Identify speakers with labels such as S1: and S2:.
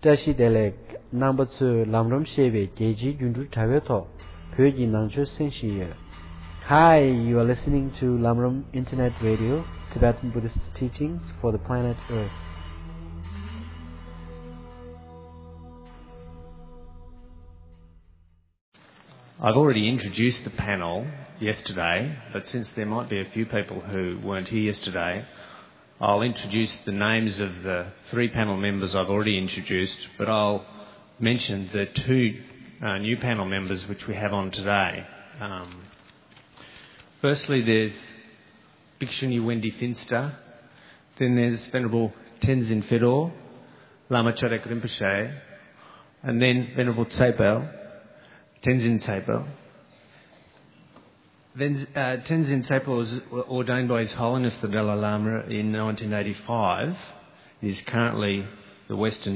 S1: Tashi Delek, number 2, Lamram Shebe, Geji Yundu Taveto, Pyoji Nangcho Senshi. Hi, you are listening to Lamram Internet Radio, Tibetan Buddhist teachings for the planet Earth.
S2: I've already introduced the panel yesterday, but since there might be a few people who weren't here yesterday, I'll introduce the names of the 3 panel members I've already introduced, but I'll mention the 2 new panel members which we have on today. Firstly, there's Bhikshuni Wendy Finster, then there's Venerable Tenzin Fedor, Lama Chodak Rinpoche, and then Venerable Tenzin Tsepel. Then Tenzin Tsepel was ordained by His Holiness the Dalai Lama in 1985. He is currently the Western